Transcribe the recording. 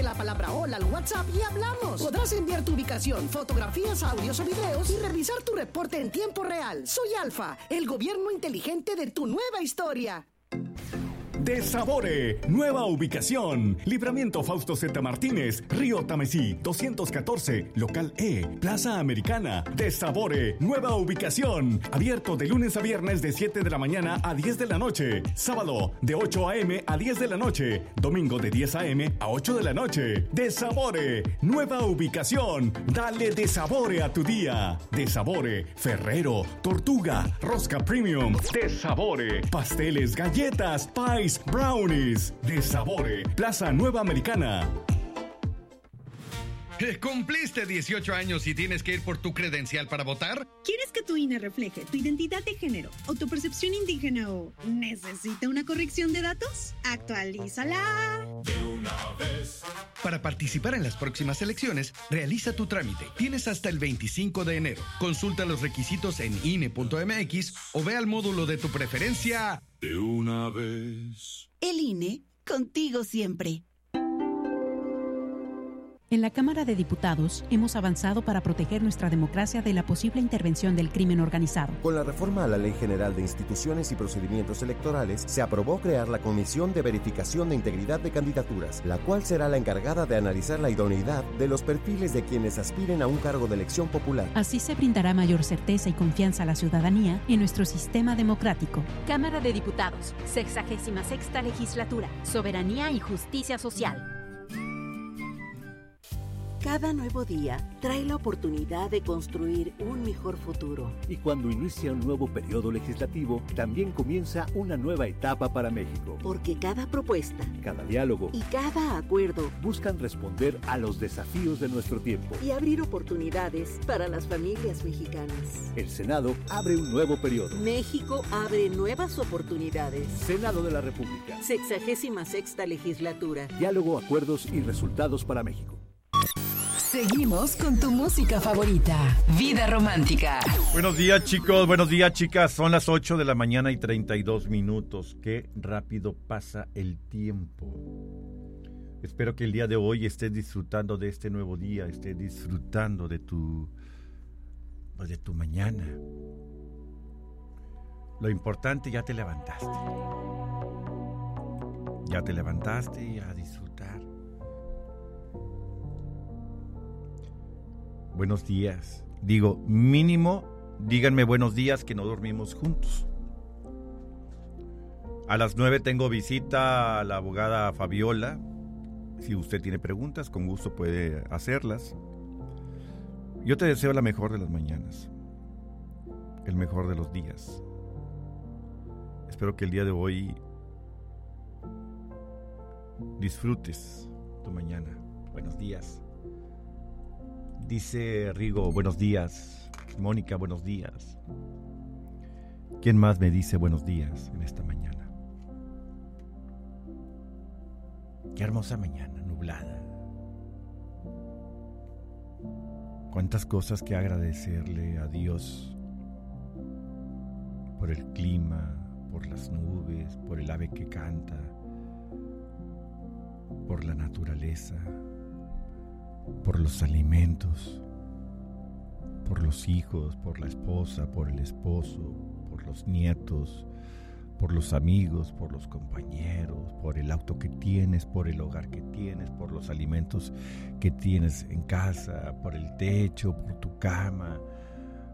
la palabra hola al WhatsApp y hablamos. Podrás enviar tu ubicación, fotografías, audios o videos y revisar tu reporte en tiempo real. Soy Alfa, el gobierno inteligente de tu nueva historia. Desabore, nueva ubicación. Libramiento Fausto Z. Martínez, Río Tamesí, 214, Local E, Plaza Americana. Desabore, nueva ubicación. Abierto de lunes a viernes de 7 de la mañana a 10 de la noche. Sábado de 8 a.m. a 10 de la noche. Domingo de 10 a.m. a 8 de la noche. Desabore, nueva ubicación. Dale desabore a tu día. Desabore, Ferrero, Tortuga, Rosca Premium. Desabore, pasteles, galletas, pies, brownies. Desabore, Plaza Nueva Americana. ¿Cumpliste 18 años y tienes que ir por tu credencial para votar? ¿Quieres que tu INE refleje tu identidad de género o tu percepción indígena o necesita una corrección de datos? ¡Actualízala! De una vez. Para participar en las próximas elecciones, realiza tu trámite. Tienes hasta el 25 de enero. Consulta los requisitos en INE.mx o ve al módulo de tu preferencia. De una vez. El INE, contigo siempre. En la Cámara de Diputados hemos avanzado para proteger nuestra democracia de la posible intervención del crimen organizado. Con la reforma a la Ley General de Instituciones y Procedimientos Electorales, se aprobó crear la Comisión de Verificación de Integridad de Candidaturas, la cual será la encargada de analizar la idoneidad de los perfiles de quienes aspiren a un cargo de elección popular. Así se brindará mayor certeza y confianza a la ciudadanía en nuestro sistema democrático. Cámara de Diputados, 66ª Legislatura, Soberanía y Justicia Social. Cada nuevo día trae la oportunidad de construir un mejor futuro. Y cuando inicia un nuevo periodo legislativo, también comienza una nueva etapa para México. Porque cada propuesta, cada diálogo y cada acuerdo buscan responder a los desafíos de nuestro tiempo y abrir oportunidades para las familias mexicanas. El Senado abre un nuevo periodo. México abre nuevas oportunidades. Senado de la República. 66ª Legislatura. Diálogo, acuerdos y resultados para México. Seguimos con tu música favorita, Vida Romántica. Buenos días, chicos, buenos días, chicas. Son las 8 de la mañana y 32 minutos. Qué rápido pasa el tiempo. Espero que el día de hoy estés disfrutando de este nuevo día, estés disfrutando de tu mañana. Lo importante, ya te levantaste. Ya te levantaste y a disfrutar. Buenos días. Digo, mínimo, díganme buenos días que no dormimos juntos. A las 9 tengo visita a la abogada Fabiola. Si usted tiene preguntas, con gusto puede hacerlas. Yo te deseo la mejor de las mañanas, el mejor de los días. Espero que el día de hoy disfrutes tu mañana. Buenos días. Dice Rigo, buenos días. Mónica, buenos días. ¿Quién más me dice buenos días en esta mañana? Qué hermosa mañana, nublada. Cuántas cosas que agradecerle a Dios por el clima, por las nubes, por el ave que canta, por la naturaleza, por los alimentos, por los hijos, por la esposa, por el esposo, por los nietos, por los amigos, por los compañeros, por el auto que tienes, por el hogar que tienes, por los alimentos que tienes en casa, por el techo, por tu cama,